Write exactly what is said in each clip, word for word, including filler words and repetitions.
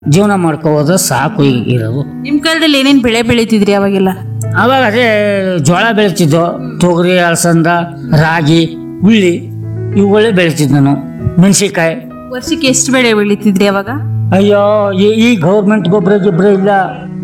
ಜೀವನ ಮಾಡ್ಕೋದ್ರೆ ಸಾಕು ಈಗ ಇರೋದು. ನಿಮ್ ಕಾಲದಲ್ಲಿ ಏನೇನ್ ಬೆಳೆ ಬೆಳಿತಿದ್ರಿ ಅವಾಗೆಲ್ಲ? ಅವಾಗ ಅದೇ ಜೋಳ ಬೆಳಿತಿದ್ದೋ, ತೊಗರಿ, ಅಲಸಂದ, ರಾಗಿ, ಹುಳ್ಳಿ ಇವುಗಳೇ ಬೆಳಿತಿದ್ದು ನಾನು. ಮೆಣಸಿನ್ಕಾಯಿ. ವರ್ಷಕ್ಕೆ ಎಷ್ಟು ಬೆಳೆ ಬೆಳಿತಿದ್ರಿ ಅವಾಗ? ಅಯ್ಯೋ ಈ ಈ ಗೌರ್ಮೆಂಟ್ ಗೊಬ್ಬರ ಗಿಬ್ಬರ ಇಲ್ಲ,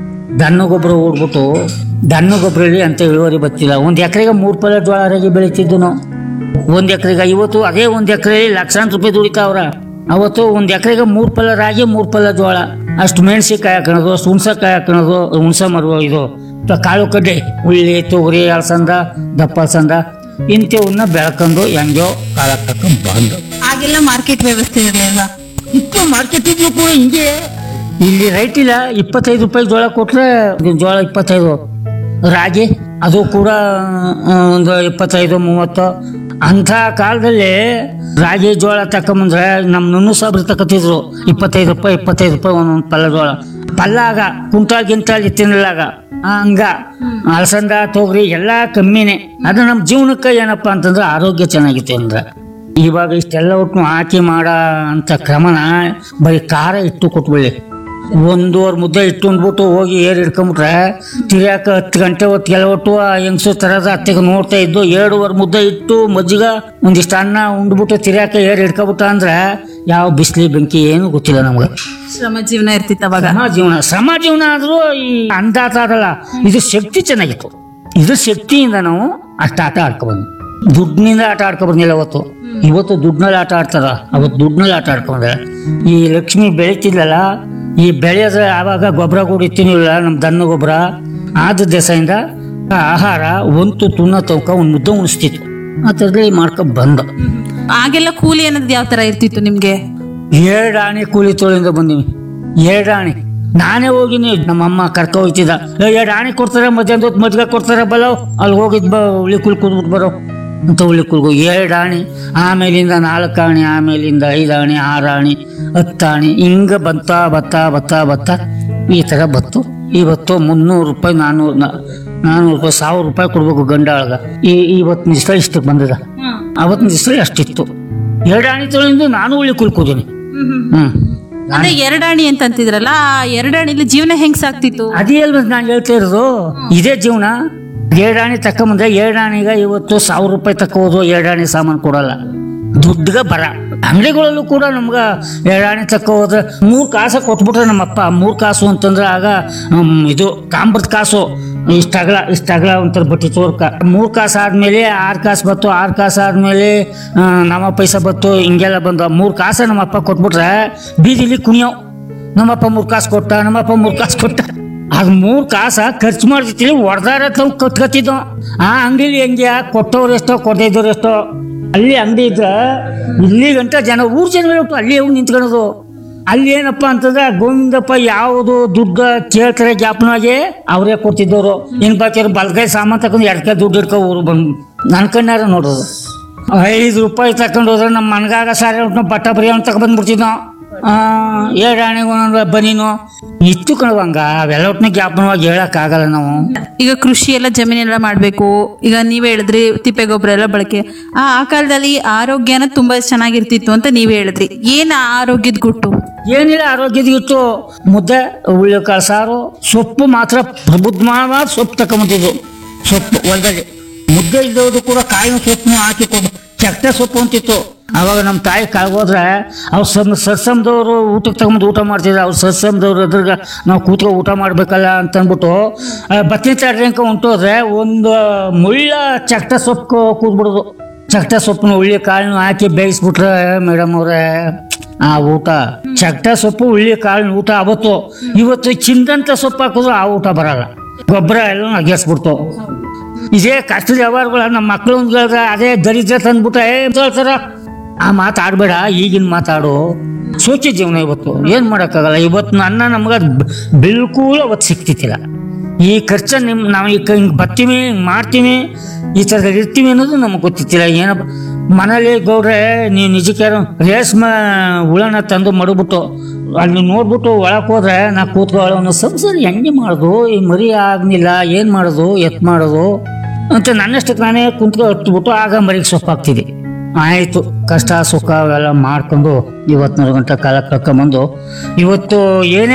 ದನ ಗೊಬ್ಬರ ಓಡ್ಬಿಟ್ಟು ದನ ಗೊಬ್ಬರಲ್ಲಿ ಅಂತ ಇಳುವರಿ ಬರ್ತಿಲ್ಲ. ಒಂದು ಎಕರೆಗೆ ಮೂರು ಪಲ್ಲ ಜೋಳ ರಾಗಿ ಬೆಳಿತಿದ್ದು ನಾವು. ಒಂದು ಎಕರೆಗೆ ಇವತ್ತು ಅದೇ ಒಂದು ಎಕರೆ ಲಕ್ಷಾಂತರ ರೂಪಾಯಿ ದುಡಿತಾವ್ರ. ಅವತ್ತು ಒಂದು ಎಕರೆಗೆ ಮೂರು ಪಲ್ಲ ರಾಗಿ, ಮೂರು ಪಲ್ಲ ಜೋಳ, ಅಷ್ಟು ಮೆಣಸಿನ್ಕಾಯಿ ಹಾಕೋದು, ಹುಣಸಕಾಯಿ ಹಾಕೋದು, ಹುಣಸ ಮರುವ ಇದು ಕಾಳು ಕಡ್ಡೆ, ಉಳ್ಳಿ, ತೊಗರಿ, ಅಲಸಂದ, ದಪ್ಪ ಅಲಸಂದ ಇಂಥವನ್ನ ಬೆಳ್ಕೊಂಡು ಹೆಂಗೋ ಕಾಲ ತಕೊಂಡು ಬಂದು. ಆಗೆಲ್ಲ ಮಾರ್ಕೆಟ್ ವ್ಯವಸ್ಥೆ ಇರಲಿಲ್ಲ. ಇತ್ತು ಮಾರ್ಕೆಟ್ ಇದ್ರು ಕೂಡ ಹಿಂಗೆ. ಇಲ್ಲಿ ರೈಟ್ ಇಲ್ಲ. ಇಪ್ಪತ್ತೈದು ರೂಪಾಯಿ ಜೋಳ ಕೊಟ್ರೆ ಜೋಳ ಇಪ್ಪತ್ತೈದು, ರಾಗಿ ಅದು ಕೂಡ ಒಂದು ಇಪ್ಪತ್ತೈದು ಮೂವತ್ತು. ಅಂಥ ಕಾಲದಲ್ಲಿ ರಾಗಿ ಜೋಳ ತಕೊಂಬಂದ್ರೆ ನಮ್ಮ ನುಣ್ಣು ಸಾಬ್ರು ತಕತಿದ್ರು ಇಪ್ಪತ್ತೈದು ರೂಪಾಯಿ ಇಪ್ಪತ್ತೈದು ರೂಪಾಯಿ ಒಂದೊಂದು ಪಲ್ಲ ಜೋಳ. ಪಲ್ಲ ಆಗ ಕುಂಟಾಲ್ ಗಿಂಟಾಲ್ ತಿನ್ನಲಾಗ ಹಂಗ ಅಲಸಂದ ತೊಗರಿ ಎಲ್ಲ ಕಮ್ಮಿನೇ. ಅದು ನಮ್ಮ ಜೀವನಕ್ಕೆ ಏನಪ್ಪಾ ಅಂತಂದ್ರೆ ಆರೋಗ್ಯ ಚೆನ್ನಾಗಿತ್ತು ಅಂದ್ರೆ. ಇವಾಗ ಇಷ್ಟೆಲ್ಲ ಒಟ್ಟು ಹಾಕಿ ಮಾಡ ಅಂತ ಕ್ರಮನ ಬರೀ ಖಾರ ಇಟ್ಟು ಕೊಟ್ಬಿಡಿ. ಒಂದೂವರೆ ಮುದ್ದೆ ಇಟ್ಟು ಅಂದ್ಬಿಟ್ಟು ಹೋಗಿ ಏರ್ ಹಿಡ್ಕೊಂಬಿಟ್ರೆ ತಿರ್ಯಾಕ ಹತ್ತು ಗಂಟೆ ಹೊತ್ತಿಗೆಲ್ಲ ಒಟ್ಟು ಹೆಂಗಸು ತರದ ಅತ್ತೆಗೆ ನೋಡ್ತಾ ಇದ್ದು ಎರಡೂವರೆ ಮುದ್ದೆ ಇಟ್ಟು ಮಜ್ಜಿಗ ಒಂದಿಷ್ಟು ಅನ್ನ ಉಂಡ್ಬಿಟ್ಟು ತಿರ್ಯಾಕ ಏರ್ ಹಿಡ್ಕೊಬಿಟ್ಟ ಅಂದ್ರೆ ಯಾವ ಬಿಸಿಲಿ ಬೆಂಕಿ ಏನು ಗೊತ್ತಿಲ್ಲ ನಮ್ಗೆ. ಶ್ರಮ ಜೀವನ ಇರ್ತಿತ್ತು ಅವಾಗ. ಶ್ರಮ ಜೀವನ ಶ್ರಮ ಜೀವನ ಆದ್ರೂ ಈ ಅಂದಾತ ಅದಲ್ಲ, ಇದು ಶಕ್ತಿ ಚೆನ್ನಾಗಿತ್ತು. ಇದ್ರ ಶಕ್ತಿಯಿಂದ ನಾವು ಅಷ್ಟ ಆಟ ಆಡ್ಕೊಬಂದು. ದುಡ್ಡಿನಿಂದ ಆಟ ಆಡ್ಕೊಬಂದಿಲ್ಲ ಅವತ್ತು. ಇವತ್ತು ದುಡ್ಡಿನಲ್ಲಿ ಆಟ ಆಡ್ತಾರ, ಅವತ್ತು ದುಡ್ಡಿನಲ್ಲಿ ಆಟ ಆಡ್ಕೊಂಡ್ರೆ. ಈ ಲಕ್ಷ್ಮಿ ಬೆಳೀತಿದ್ಲಲ್ಲ, ಈ ಬೆಳೆಯೋದ್ರೆ ಆವಾಗ ಗೊಬ್ಬರ ಕೊಡಿತೀನಿಲ್ಲ ನಮ್ಮ ದನ್ನ ಗೊಬ್ಬರ. ಆದ ದೆಸೆಯಿಂದ ಆಹಾರ ಒಂದು ತುನ್ನ ತವಕ ಒಂದು ಮುದ್ದೆ ಉಣಿಸ್ತಿತ್ತು. ಆ ಥರದಲ್ಲಿ ಮಾಡ್ಕೊಂಡು ಬಂದ. ಆಗೆಲ್ಲ ಕೂಲಿ ಅನ್ನೋದು ಯಾವ ತರ ಇರ್ತಿತ್ತು ನಿಮ್ಗೆ? ಎರಡು ಆಣೆ ಕೂಲಿ ತೊಳಿಂದ ಬಂದೀವಿ. ಎರಡು ಆಣೆ ನಾನೇ ಹೋಗಿನಿ. ನಮ್ಮಮ್ಮ ಕರ್ಕೊ ಹೋಗ್ತಿದ್ದ, ಎರಡು ಆಣೆ ಕೊಡ್ತಾರೆ, ಮಧ್ಯಾಹ್ನ ಹೊತ್ತು ಮಜ್ಜಿಗೆ ಕೊಡ್ತಾರೆ, ಬಲೋ ಅಲ್ಲಿ ಹೋಗಿದ್ ಬ ಹುಳಿ ಕುಲ್ ಕೂದ್ಬಿಟ್ಟು ಬರೋ ಅಂತ ಹುಳಿ ಕುಲ್ಗು ಎರಡು ಆಣೆ. ಆಮೇಲಿಂದ ನಾಲ್ಕು ಆಣೆ, ಆಮೇಲಿಂದ ಐದು ಆಣೆ, ಆರು ಆಣೆ, ಹತ್ತು ಆಣೆ, ಹಿಂಗೆ ಬತ್ತ ಬತ್ತ ಬತ್ತ ಬತ್ತ ಈ ಥರ ಬತ್ತು. ಇವತ್ತು ಮುನ್ನೂರು ರೂಪಾಯಿ ನಾನ್ನೂರು ನಾನ್ನೂರು ರೂಪಾಯಿ ಸಾವಿರ ರೂಪಾಯಿ ಕೊಡ್ಬೇಕು ಗಂಡ ಆಳ್ಗ. ಈ ಇವತ್ತಿನ ದಿವಸ ಇಷ್ಟಕ್ಕೆ ಬಂದದ. ಅವತ್ತಿನ ದಿವಸ ಅಷ್ಟಿತ್ತು. ಎರಡು ಆಣೆ ತೊಳಿಂದು ನಾನು ಹುಳಿ ಕುಲ್ಕೋದೀನಿ. ಹ್ಮ್ ಅಂದ್ರೆ ಎರಡಾಣಿ ಅಂತ ಅಂತಿದ್ರಲ್ಲ, ಆ ಎರಡಾಣಿಲಿ ಜೀವನ ಹೆಂಗ್ ಸಾಕ್ತಿತ್ತು? ಅದೇ ಅಲ್ವ ನಾನು ಹೇಳ್ತಾ ಇರೋದು. ಇದೇ ಜೀವನ. ಎರಡಾಣಿ ತಕೊಂಬಂದ್ರೆ ಎರಡಾಣಿಗ ಇವತ್ತು ಸಾವಿರ ರೂಪಾಯಿ ತಕ್ಕೋದು. ಎರಡಾಣಿ ಸಾಮಾನು ಕೊಡಲ್ಲ, ದುಡ್ಡುಗ ಬರ. ಅಂಗಡಿಗಳಲ್ಲೂ ಕೂಡ ನಮ್ಗ ಎರಡಾಣಿ ತಕ್ಕ ಹೋದ್ರೆ ಮೂರ್ ಕಾಸು ಕೊಟ್ಬಿಟ್ರೆ ನಮ್ಮಪ್ಪ. ಮೂರ್ ಕಾಸು ಅಂತಂದ್ರೆ ಆಗ ಇದು ಕಾಂಬ್ರದ ಕಾಸು, ಇಷ್ಟ ಅಗಲ ಇಷ್ಟ ಅಗಲ ಒಂಥರ ಬಟ್ಟಿ ತೋರ್ಕ. ಮೂರ್ ಕಾಸು ಆದ್ಮೇಲೆ ಆರ್ ಕಾಸು ಬತ್ತು, ಆರ್ ಕಾಸು ಆದ್ಮೇಲೆ ನಮ್ಮ ಪೈಸಾ ಬತ್ತು. ಹಿಂಗೆಲ್ಲ ಬಂದು ಮೂರ್ ಕಾಸ ನಮ್ಮಪ್ಪ ಕೊಟ್ಬಿಟ್ರೆ ಬೀದಿಲಿ ಕುಣಿಯೋ, ನಮ್ಮಪ್ಪ ಮೂರ್ ಕಾಸು ಕೊಟ್ಟ, ನಮ್ಮಪ್ಪ ಮೂರ್ ಕಾಸು ಕೊಟ್ಟ. ಆಗ ಮೂರ್ ಕಾಸ ಖರ್ಚು ಮಾಡ್ತಿರ್ತೀವಿ, ಹೊಡೆದಾರ ಕಟ್ಕತ್ತಿದ್ದೋ. ಆ ಅಂಗಡಿಲಿ ಹೆಂಗೆ ಕೊಟ್ಟವ್ರು ಎಷ್ಟೋ ಕೊಡದೇ ಇದ್ದವ್ರು ಎಷ್ಟೋ. ಅಲ್ಲಿ ಅಂಗಡಿ ಇದ್ರೆ ಇಲ್ಲಿ ಗಂಟ ಜನ ಊರ್ ಜನ ಅಲ್ಲಿ ಹೋಗಿ ನಿಂತ್ಕೊಳ್ಳೋದು. ಅಲ್ಲಿ ಏನಪ್ಪ ಅಂತಂದ್ರೆ ಗೋವಿಂದಪ್ಪ ಯಾವುದು ದುಡ್ಡು ಕೇಳ್ತಾರೆ ಜ್ಞಾಪನವಾಗಿ ಅವರೇ ಕೊಡ್ತಿದ್ದವರು. ಏನ್ ಬಾಕಿಯವ್ರು ಬಲ್ಗೈ ಸಾಮಾನು ತಕೊಂಡು ಎಡ್ಕ ದುಡ್ಡು ಇಡ್ಕೊ ಊರು ಬಂದು ನನ್ನ ಕಣ್ಣಾರ ನೋಡೋದು. ಐದು ರೂಪಾಯಿ ತಕೊಂಡು ಹೋದ್ರೆ ನಮ್ಮ ಮನ್ಗಾಗ ಸಾರಿ ಬಟ್ಟ ಬರೀ ಅವ್ನು ತಗೊಂಡ್ಬಂದ್ಬಿಡ್ತಿದ್ನೋ. ಎರಡು ಆಣೆಗೆ ಒಂದೊಂದು ಬನೀನು ಇತ್ತು ಕಣವಂಗ. ಅವೆಲ್ಲ ಒಟ್ಟಿನ ಜ್ಞಾಪನವಾಗಿ ಹೇಳಕ್ ಆಗಲ್ಲ ನಾವು. ಈಗ ಕೃಷಿ ಎಲ್ಲ ಜಮೀನೆಲ್ಲ ಮಾಡ್ಬೇಕು. ಈಗ ನೀವೇ ಹೇಳಿದ್ರಿ ತಿಪ್ಪೆ ಗೊಬ್ಬರ ಎಲ್ಲ ಬಳಕೆ. ಆ ಆ ಕಾಲದಲ್ಲಿ ಆರೋಗ್ಯನ ತುಂಬಾ ಚೆನ್ನಾಗಿರ್ತಿತ್ತು ಅಂತ ನೀವೇ ಹೇಳಿದ್ರಿ. ಏನ್ ಆರೋಗ್ಯದ ಗುಟ್ಟು? ಏನಿಲ್ಲ, ಆರೋಗ್ಯದ ಇತ್ತು. ಮುದ್ದೆ, ಹುಳ್ಳಿಕಾಳು ಸಾರು, ಸೊಪ್ಪು ಮಾತ್ರ ಪ್ರಬುದ್ಧವಾದ ಸೊಪ್ಪು ತಗೊಂಬಂತಿದ್ದು. ಸೊಪ್ಪು ಹೊಲದಲ್ಲಿ ಮುದ್ದೆ ಇದ್ದವುದು ಕೂಡ ಕಾಯಿನ ಸೊಪ್ಪು ಹಾಕಿಕೊಂಡು ಚಕ್ಟ ಸೊಪ್ಪು ಅಂತಿತ್ತು. ಅವಾಗ ನಮ್ಮ ತಾಯಿ ಕಾಗೋದ್ರೆ ಅವ್ರು ಸಮ್ ಸತ್ಸಂದವರು ಊಟಕ್ಕೆ ತಗೊಂಡು ಊಟ ಮಾಡ್ತಿದ್ರು. ಅವ್ರು ಸತ್ಸಂದವ್ರು ಅದ್ರಾಗ ನಾವು ಕೂತ್ಕೊ ಊಟ ಮಾಡ್ಬೇಕಲ್ಲ ಅಂತಂದ್ಬಿಟ್ಟು ಬತ್ತಿನ ಚಾಡ್ರಿ ಅಂಕ ಹೊಂಟೋದ್ರೆ ಒಂದು ಮುಳ್ಳ ಚಕ್ಟ ಸೊಪ್ಪು ಕೂತ್ಬಿಡೋದು. ಚಕ್ಟ ಸೊಪ್ಪನ್ನ ಹುಳ್ಳಿ ಕಾಳನ್ನು ಹಾಕಿ ಬೇಯಿಸ್ಬಿಟ್ರೆ ಮೇಡಮ್ ಅವ್ರೆ ಆ ಊಟ. ಚಕ್ಟ ಸೊಪ್ಪು ಹುಳ್ಳಿ ಕಾಳಿನ ಊಟ ಅವತ್ತು. ಇವತ್ತು ಚಿಂದಂತ ಸೊಪ್ಪು ಹಾಕಿದ್ರು ಆ ಊಟ ಬರಲ್ಲ. ಗೊಬ್ಬರ ಎಲ್ಲ ಅಗೆಸ್ಬಿಡ್ತು. ಇದೇ ಕಷ್ಟದ ವ್ಯವಹಾರಗಳ ನಮ್ಮ ಮಕ್ಳು ಒಂದು ಹೇಳಿದ್ರೆ ಅದೇ ದರಿದ್ರ ತಂದ್ಬಿಟ್ಟ ಏ ಹೇಳ್ತಾರ. ಆ ಮಾತಾಡ್ಬೇಡ, ಈಗಿನ ಮಾತಾಡು. ಸೋಚಿ ಜೀವನ ಇವತ್ತು ಏನ್ ಮಾಡಕ್ಕಾಗಲ್ಲ. ಇವತ್ತು ನನ್ನ ನಮ್ಗೆ ಬಿಲ್ಕೂಲ್ ಅವತ್ತು ಸಿಕ್ತಿತ್ತಿಲ್ಲ. ಈ ಖರ್ಚ ನಿಮ್ ನಾವು ಈಗ ಹಿಂಗೆ ಬರ್ತೀವಿ, ಹಿಂಗೆ ಮಾಡ್ತೀವಿ, ಈ ಥರದಲ್ಲಿ ಇರ್ತೀವಿ ಅನ್ನೋದು ನಮಗೆ ಗೊತ್ತಿತ್ತಿಲ್ಲ. ಏನಪ್ಪ ಮನೇಲಿ ಗೌಡ್ರೆ ನೀವು ನಿಜಕ್ಕೆ ರೇಷ್ಮೆ ಹುಳನ ತಂದು ಮಡಗ್ಬಿಟ್ಟು ಅಲ್ಲಿ ನೋಡ್ಬಿಟ್ಟು ಒಳಕ್ಕೆ ಹೋದ್ರೆ ನಾ ಕೂತ್ಕೊಳ್ಳೋ ಅನ್ನೋ ಸಂಸಾರ ಹೆಂಗೆ ಮಾಡೋದು, ಈ ಮರಿ ಆಗ್ನಿಲ್ಲ, ಏನು ಮಾಡೋದು, ಎತ್ ಮಾಡೋದು ಅಂತ ನನ್ನಷ್ಟಕ್ಕೆ ನಾನೇ ಕುಂತ್ಕೊ ಹತ್ಬಿಟ್ಟು ಆಗ ಮರಿಗೆ ಸೊಪ್ಪು ಹಾಕ್ತಿದ್ದೆ. ಆಯಿತು, ಕಷ್ಟ ಸುಖ ಅವೆಲ್ಲ ಮಾಡ್ಕೊಂಡು ಇವತ್ತು ಗಂಟೆ ಕಾಲ ಕಳ್ಕೊಂಬಂದು ಇವತ್ತು ಏನೇ